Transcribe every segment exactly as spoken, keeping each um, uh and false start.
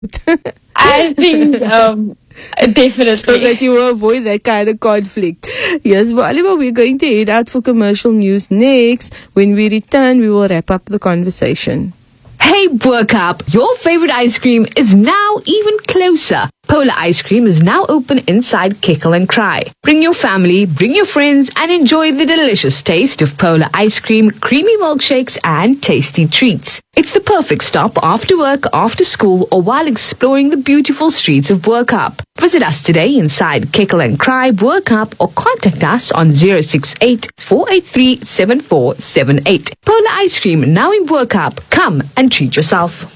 I think um, definitely. So that you will avoid that kind of conflict. Yes, well, Alima, we're going to head out for commercial news next. When we return, we will wrap up the conversation. Hey, Boerkaap, your favorite ice cream is now even closer. Polar Ice Cream is now open inside Kickle and Cry. Bring your family, bring your friends, and enjoy the delicious taste of Polar Ice Cream, creamy milkshakes, and tasty treats. It's the perfect stop after work, after school, or while exploring the beautiful streets of Boerkaap. Visit us today inside Kickle and Cry, Boerkaap, or contact us on zero six eight, four eight three, seven four seven eight. Polar Ice Cream now in Boerkaap. Come and treat yourself.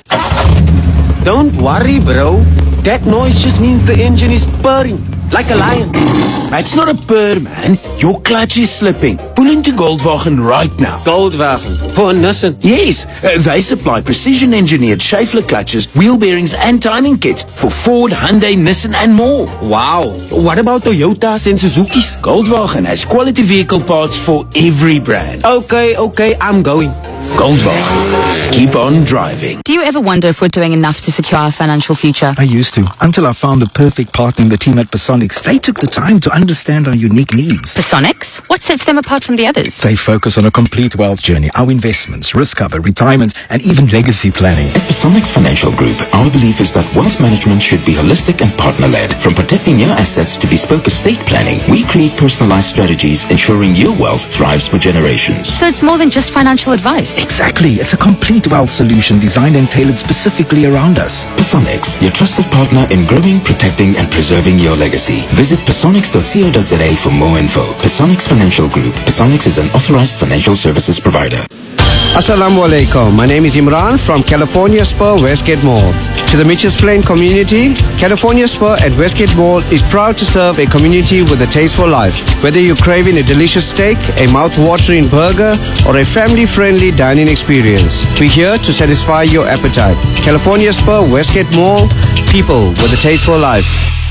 Don't worry, bro. That noise just means the engine is purring, like a lion. It's not a purr, man. Your clutch is slipping. Pull into Goldwagen right now. Goldwagen? For a Nissan? Yes, uh, they supply precision-engineered Schaeffler clutches, wheel bearings, and timing kits for Ford, Hyundai, Nissan, and more. Wow. What about Toyotas and Suzuki's? Goldwagen has quality vehicle parts for every brand. Okay, okay, I'm going. Goldwagen. Keep on driving. Do you ever wonder if we're doing enough to secure our financial future? I used to, until I found the perfect partner in the team at Pasonics. They took the time to understand our unique needs. Pasonics? What sets them apart from the others? They focus on a complete wealth journey, our investments, risk cover, retirement, and even legacy planning. At Pasonics Financial Group, our belief is that wealth management should be holistic and partner-led. From protecting your assets to bespoke estate planning, we create personalized strategies ensuring your wealth thrives for generations. So it's more than just financial advice. Exactly. It's a complete wealth solution designed and tailored specifically around us. Pasonics, your trusted partner in growing, protecting, and preserving your legacy. Visit pasonics dot co dot za for more info. Pasonics Financial Group. Pasonics is an authorized financial services provider. Assalamu alaikum. My name is Imran from California Spur Westgate Mall. To the Mitchells Plain community, California Spur at Westgate Mall is proud to serve a community with a taste for life. Whether you're craving a delicious steak, a mouth-watering burger, or a family-friendly dining experience, we're here to satisfy your appetite. California Spur Westgate Mall, people with a taste for life.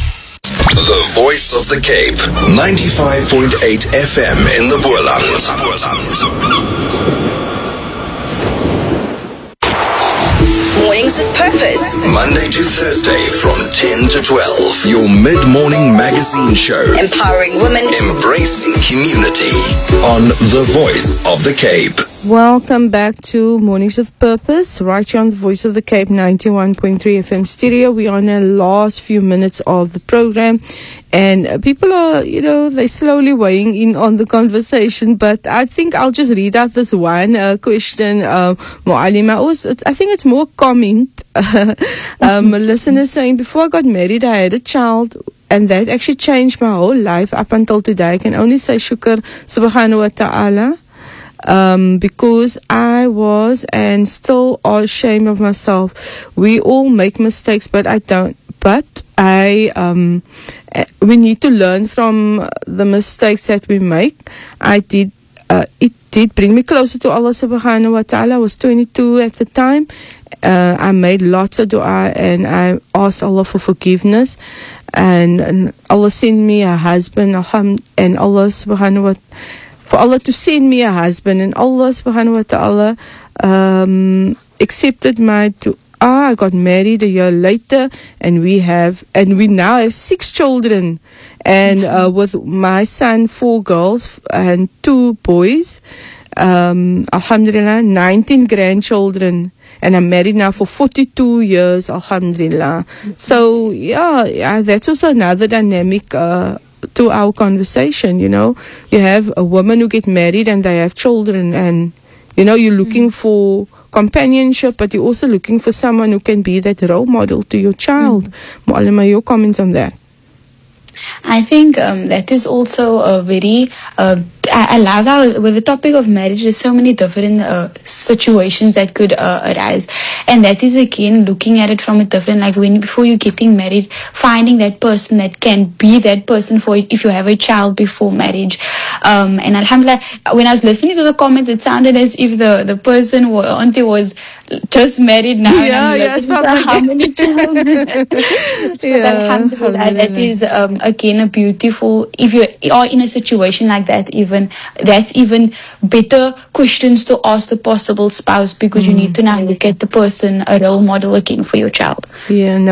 The Voice of the Cape, ninety-five point eight F M in the Boerland. Mornings with Purpose. Monday to Thursday from ten to twelve. Your mid-morning magazine show. Empowering women. Embracing community. On The Voice of the Cape. Welcome back to Mornings with Purpose, right here on the Voice of the Cape ninety-one point three F M stereo. We're on the last few minutes of the program, and uh, people are, you know, they're slowly weighing in on the conversation, but I think I'll just read out this one uh, question, uh, Mu'alima. Also, I think it's more comment. um, a listener saying, before I got married, I had a child, and that actually changed my whole life up until today. I can only say shukr, subhanahu wa ta'ala. Um, because I was and still are ashamed of myself. We all make mistakes, but I don't. But I, um, we need to learn from the mistakes that we make. I did, uh, it did bring me closer to Allah subhanahu wa ta'ala. I was twenty-two at the time. Uh, I made lots of dua and I asked Allah for forgiveness. And, and Allah sent me a husband, and Allah subhanahu wa ta'ala, for Allah to send me a husband, and Allah subhanahu wa ta'ala um, accepted my dua. I got married a year later, and we have, and we now have six children, and uh, with my son, four girls and two boys. Um, Alhamdulillah, nineteen grandchildren, and I'm married now for forty-two years. Alhamdulillah. So yeah, yeah, that's also another dynamic. Uh, to our conversation, you know, you have a woman who get married and they have children, and you know, you're looking mm. for companionship, but you're also looking for someone who can be that role model to your child. Mm. Mu'alima, your comments on that? I think um, that is also a very uh, I, I love how with the topic of marriage there's so many different uh, situations that could uh, arise, and that is again looking at it from a different, like when before you're getting married, finding that person that can be that person for it if you have a child before marriage. Um, and alhamdulillah, when I was listening to the comments, it sounded as if the, the person or auntie was just married now. Yeah, yeah, it felt like how many children. So yeah, alhamdulillah, that is um, again a beautiful, if you are in a situation like that, even even, that's even better questions to ask the possible spouse, because mm. you need to now look at the person, a role model again for your child. Yeah, no.